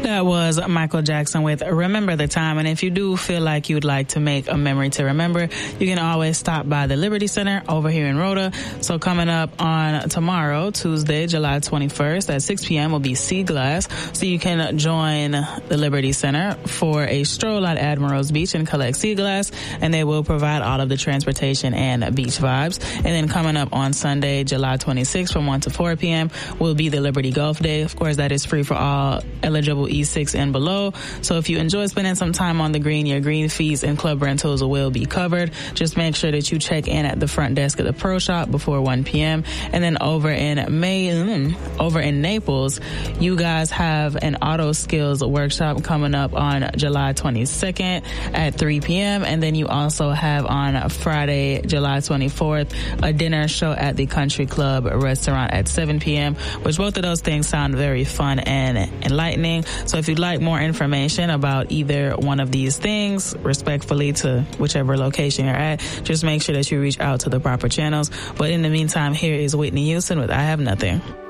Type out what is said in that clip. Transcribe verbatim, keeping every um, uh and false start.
That was Michael Jackson with Remember the Time. And if you do feel like you'd like to make a memory to remember, you can always stop by the Liberty Center over here in Rhoda. So coming up on tomorrow, Tuesday, July twenty-first at six p.m. will be Sea Glass. So you can join the Liberty Center for a stroll at Admirals Beach and collect sea glass. And they will provide all of the transportation and beach vibes. And then coming up on Sunday, July twenty-sixth from one to four p.m. will be the Liberty Golf Day. Of course, that is free for all eligible E six and below. So if you enjoy spending some time on the green, your green fees and club rentals will be covered. Just make sure that you check in at the front desk of the Pro Shop before one p.m. And then over in May, over in Naples, you guys have an auto skills workshop coming up on July twenty-second at three p.m. And then you also have on Friday, July twenty-fourth, a dinner show at the Country Club restaurant at seven p.m., which both of those things sound very fun and enlightening. So if you'd like more information about either one of these things, respectfully to whichever location you're at, just make sure that you reach out to the proper channels. But in the meantime, here is Whitney Houston with I Have Nothing.